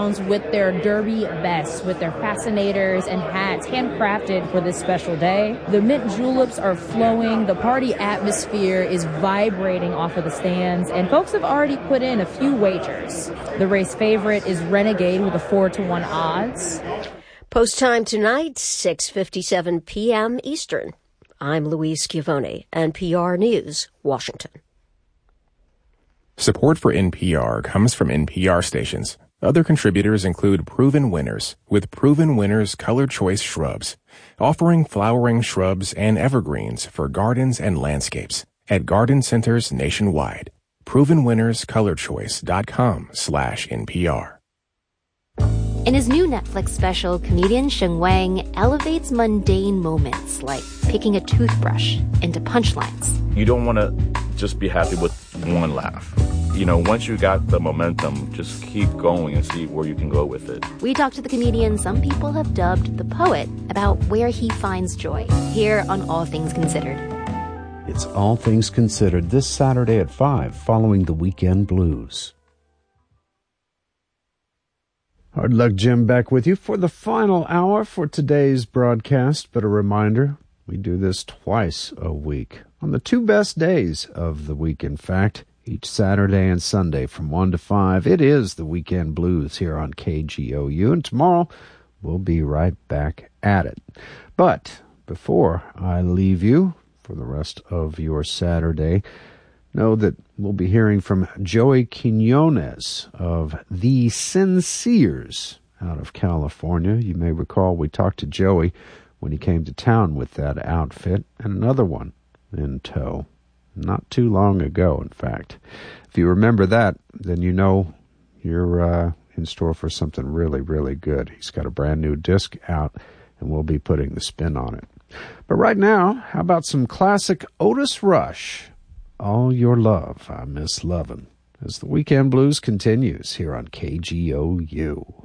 gowns with their derby vests, with their fascinators and hats handcrafted for this special day. The mint juleps are flowing. The party atmosphere is vibrating off of the stands, and folks have already put in a few wagers. The race favorite is Renegade with a 4-1 odds. Post time tonight, 6:57 p.m. Eastern. I'm Louise Schiavone, NPR News, Washington. Support for NPR comes from NPR stations. Other contributors include Proven Winners with Proven Winners Color Choice Shrubs, offering flowering shrubs and evergreens for gardens and landscapes at garden centers nationwide. ProvenWinnersColorChoice.com/NPR. In his new Netflix special, comedian Sheng Wang elevates mundane moments like picking a toothbrush into punchlines. You don't want to just be happy with one laugh. You know, once you got the momentum, just keep going and see where you can go with it. We talked to the comedian some people have dubbed the poet about where he finds joy, here on All Things Considered. It's All Things Considered this Saturday at 5 following the Weekend Blues. Hard Luck Jim back with you for the final hour for today's broadcast. But a reminder, we do this twice a week, on the two best days of the week, in fact, each Saturday and Sunday from 1 to 5. It is the Weekend Blues here on KGOU, and tomorrow we'll be right back at it. But before I leave you for the rest of your Saturday, know that we'll be hearing from Joey Quinones of The Sincers out of California. You may recall we talked to Joey when he came to town with that outfit, and another one in tow. Not too long ago, in fact. If you remember that, then you know you're in store for something really, really good. He's got a brand new disc out, and we'll be putting the spin on it. But right now, how about some classic Otis Rush? All Your Love, I Miss Lovin', as the Weekend Blues continues here on KGOU.